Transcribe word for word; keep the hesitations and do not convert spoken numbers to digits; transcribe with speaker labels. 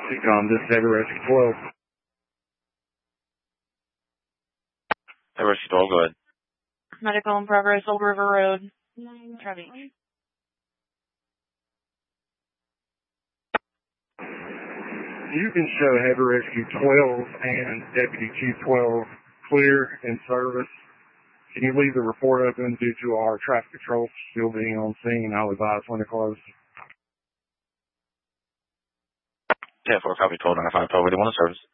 Speaker 1: Seacom, this is Heavy Rescue twelve.
Speaker 2: Heavy Rescue twelve, go ahead.
Speaker 3: Medical in progress, Old River Road. Traffic.
Speaker 1: You can show Heavy Rescue twelve and Deputy Chief twelve clear in service. Can you leave the report open due to our traffic control still being on scene? I'll advise when to close.
Speaker 2: ten four, copy twelve ninety-five, twelve eighty-one in service.